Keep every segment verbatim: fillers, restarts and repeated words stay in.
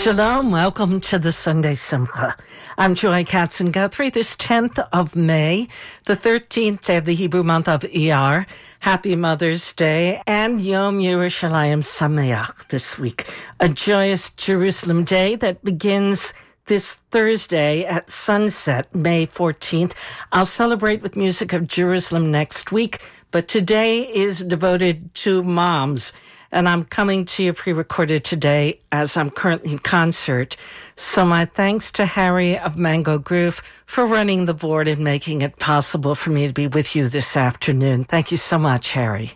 Shalom, welcome to the Sunday Simcha. I'm Joy Katzenguthrie. This tenth of May, the thirteenth day of the Hebrew month of Iyar. Happy Mother's Day and Yom Yerushalayim Sameach this week. A joyous Jerusalem day that begins this Thursday at sunset, May fourteenth. I'll celebrate with music of Jerusalem next week, but today is devoted to moms. And I'm coming to you pre-recorded today as I'm currently in concert. So my thanks to Harry of Mango Groove for running the board and making it possible for me to be with you this afternoon. Thank you so much, Harry.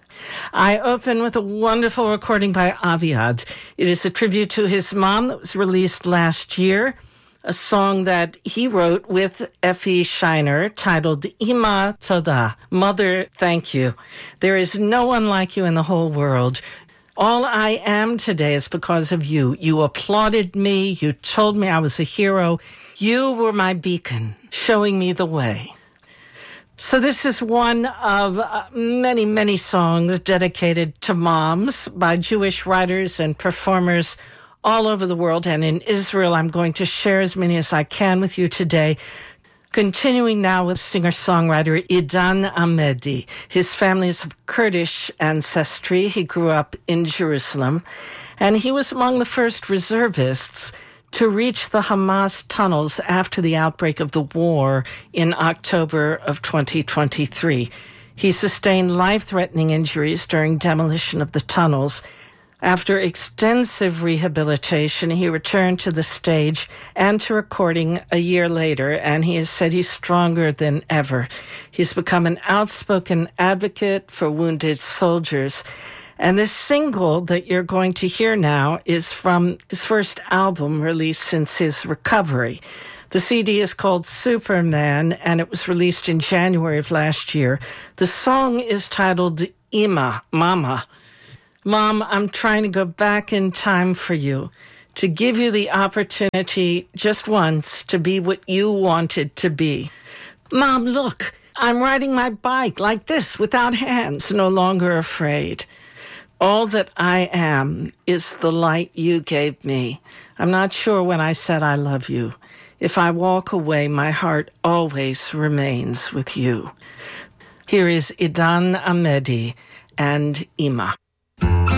I open with a wonderful recording by Aviad. It is a tribute to his mom that was released last year, a song that he wrote with Effie Shiner titled Ima Toda, Mother, Thank You. There is no one like you in the whole world. All I am today is because of you. You applauded me. You told me I was a hero. You were my beacon, showing me the way. So this is one of uh, many, many songs dedicated to moms by Jewish writers and performers all over the world, and in Israel. I'm going to share as many as I can with you today. Continuing now with singer-songwriter Idan Amedi. His family is of Kurdish ancestry. He grew up in Jerusalem, and he was among the first reservists to reach the Hamas tunnels after the outbreak of the war in October of twenty twenty-three. He sustained life-threatening injuries during demolition of the tunnels. After extensive rehabilitation, he returned to the stage and to recording a year later, and he has said he's stronger than ever. He's become an outspoken advocate for wounded soldiers. And this single that you're going to hear now is from his first album released since his recovery. The C D is called Superman, and it was released in January of last year. The song is titled Ima, Mama. Mom, I'm trying to go back in time for you, to give you the opportunity just once to be what you wanted to be. Mom, look, I'm riding my bike like this without hands, no longer afraid. All that I am is the light you gave me. I'm not sure when I said I love you. If I walk away, my heart always remains with you. Here is Idan Amedi and Ima.